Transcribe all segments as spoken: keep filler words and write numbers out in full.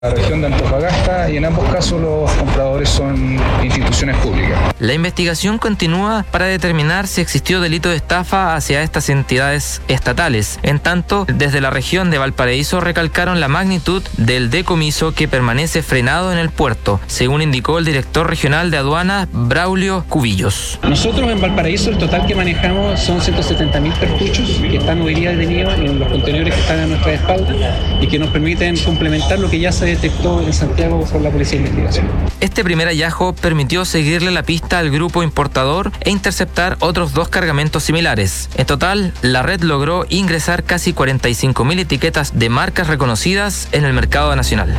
La región de Antofagasta, y en ambos casos los compradores son instituciones públicas. La investigación continúa para determinar si existió delito de estafa hacia estas entidades estatales. En tanto, desde la región de Valparaíso recalcaron la magnitud del decomiso que permanece frenado en el puerto, según indicó el director regional de aduanas, Braulio Cubillos. Nosotros en Valparaíso el total que manejamos son ciento setenta mil cartuchos que están hoy día detenidos en los contenedores que están a nuestra espalda y que nos permiten complementar lo que ya se detectó en Santiago por la Policía de Investigación. Este primer hallazgo permitió seguirle la pista al grupo importador e interceptar otros dos cargamentos similares. En total, la red logró ingresar casi cuarenta y cinco mil etiquetas de marcas reconocidas en el mercado nacional.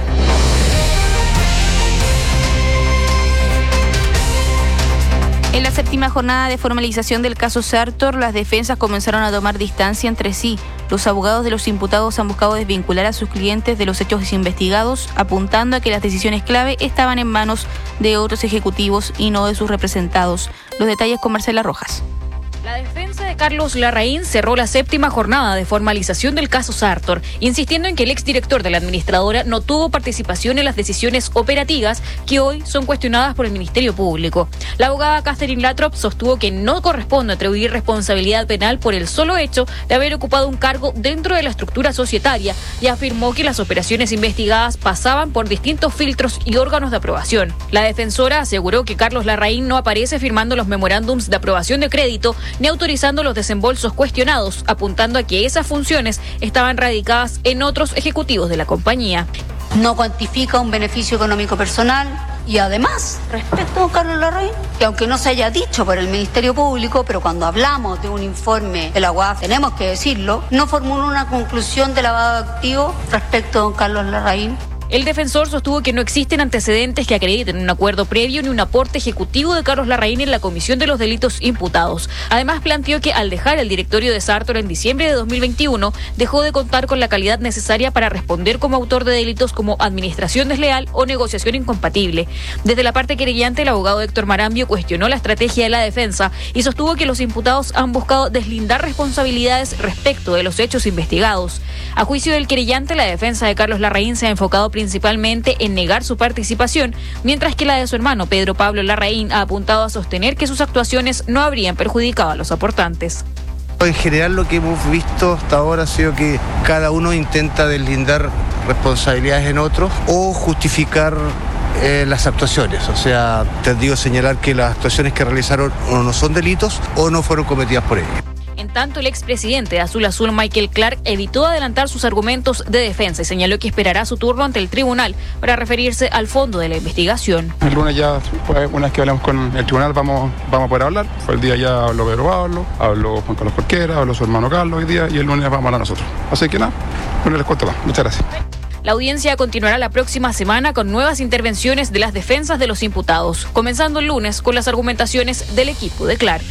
En la séptima jornada de formalización del caso Sartor, las defensas comenzaron a tomar distancia entre sí. Los abogados de los imputados han buscado desvincular a sus clientes de los hechos investigados, apuntando a que las decisiones clave estaban en manos de otros ejecutivos y no de sus representados. Los detalles con Marcela Rojas. La defensa de Carlos Larraín cerró la séptima jornada de formalización del caso Sartor, insistiendo en que el exdirector de la administradora no tuvo participación en las decisiones operativas que hoy son cuestionadas por el Ministerio Público. La abogada Catherine Latrop sostuvo que no corresponde atribuir responsabilidad penal por el solo hecho de haber ocupado un cargo dentro de la estructura societaria y afirmó que las operaciones investigadas pasaban por distintos filtros y órganos de aprobación. La defensora aseguró que Carlos Larraín no aparece firmando los memorándums de aprobación de crédito ni autorizando los desembolsos cuestionados, apuntando a que esas funciones estaban radicadas en otros ejecutivos de la compañía. No cuantifica un beneficio económico personal y además, respecto a Carlos Larraín, que aunque no se haya dicho por el Ministerio Público, pero cuando hablamos de un informe de la U A F, tenemos que decirlo, no formuló una conclusión de lavado de activos respecto a don Carlos Larraín. El defensor sostuvo que no existen antecedentes que acrediten un acuerdo previo ni un aporte ejecutivo de Carlos Larraín en la comisión de los delitos imputados. Además, planteó que al dejar el directorio de Sartor en diciembre de dos mil veintiuno, dejó de contar con la calidad necesaria para responder como autor de delitos como administración desleal o negociación incompatible. Desde la parte querellante, el abogado Héctor Marambio cuestionó la estrategia de la defensa y sostuvo que los imputados han buscado deslindar responsabilidades respecto de los hechos investigados. A juicio del querellante, la defensa de Carlos Larraín se ha enfocado principalmente en negar su participación, mientras que la de su hermano Pedro Pablo Larraín ha apuntado a sostener que sus actuaciones no habrían perjudicado a los aportantes. En general lo que hemos visto hasta ahora ha sido que cada uno intenta deslindar responsabilidades en otros o justificar eh, las actuaciones. O sea, te digo señalar que las actuaciones que realizaron o no son delitos o no fueron cometidas por ellos. En tanto, el expresidente de Azul Azul, Michael Clark, evitó adelantar sus argumentos de defensa y señaló que esperará su turno ante el tribunal para referirse al fondo de la investigación. El lunes ya, pues, una vez que hablemos con el tribunal, vamos, vamos a poder hablar. Fue el día ya habló Pedro Pablo, habló Juan Carlos Porquera, habló su hermano Carlos hoy día y el lunes vamos a hablar nosotros. Así que nada, no les cuento más. Muchas gracias. La audiencia continuará la próxima semana con nuevas intervenciones de las defensas de los imputados, comenzando el lunes con las argumentaciones del equipo de Clark.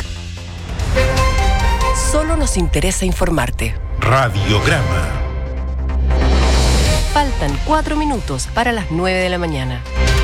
Solo nos interesa informarte. Radiograma. Faltan cuatro minutos para las nueve de la mañana.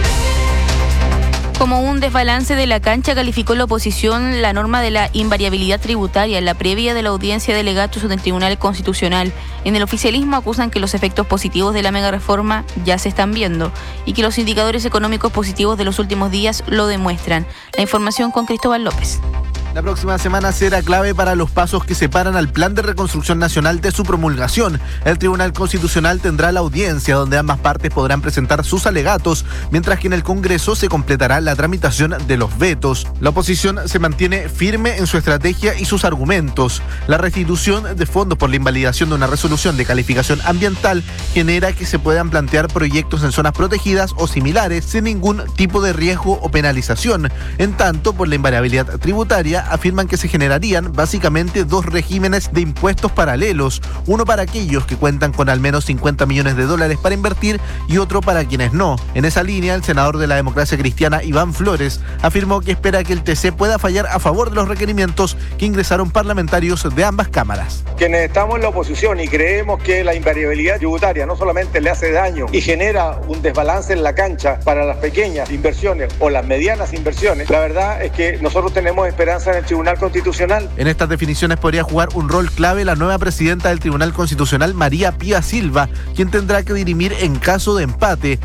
Como un desbalance de la cancha, calificó la oposición la norma de la invariabilidad tributaria en la previa de la audiencia de alegatos del Tribunal Constitucional. En el oficialismo acusan que los efectos positivos de la megareforma ya se están viendo y que los indicadores económicos positivos de los últimos días lo demuestran. La información con Cristóbal López. La próxima semana será clave para los pasos que separan al Plan de Reconstrucción Nacional de su promulgación. El Tribunal Constitucional tendrá la audiencia donde ambas partes podrán presentar sus alegatos, mientras que en el Congreso se completará la tramitación de los vetos. La oposición se mantiene firme en su estrategia y sus argumentos. La restitución de fondos por la invalidación de una resolución de calificación ambiental genera que se puedan plantear proyectos en zonas protegidas o similares sin ningún tipo de riesgo o penalización. En tanto, por la invariabilidad tributaria, afirman que se generarían básicamente dos regímenes de impuestos paralelos, uno para aquellos que cuentan con al menos cincuenta millones de dólares para invertir y otro para quienes no. En esa línea, el senador de la Democracia Cristiana, Iván Flores, afirmó que espera que el T C pueda fallar a favor de los requerimientos que ingresaron parlamentarios de ambas cámaras. Quienes estamos en la oposición y creemos que la invariabilidad tributaria no solamente le hace daño y genera un desbalance en la cancha para las pequeñas inversiones o las medianas inversiones, la verdad es que nosotros tenemos esperanza en el Tribunal Constitucional. En estas definiciones podría jugar un rol clave la nueva presidenta del Tribunal Constitucional, María Pía Silva, quien tendrá que dirimir en caso de empate